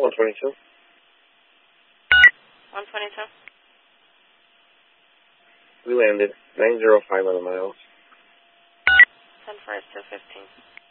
122. 122. We landed 905 on the miles. 10 for 215.